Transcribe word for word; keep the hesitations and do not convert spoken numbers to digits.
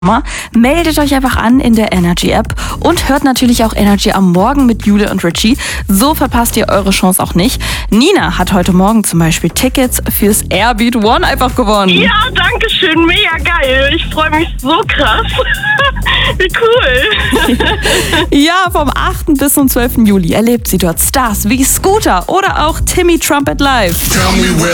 Meldet euch einfach an in der Energy App und hört natürlich auch Energy am Morgen mit Jule und Richie. So verpasst ihr eure Chance auch nicht. Nina hat heute Morgen zum Beispiel Tickets fürs Airbeat One einfach gewonnen. Ja, danke schön, mega geil. Ich freue mich so krass. Wie cool. Ja, vom achten bis zum zwölften Juli erlebt sie dort Stars wie Scooter oder auch Timmy Trumpet live.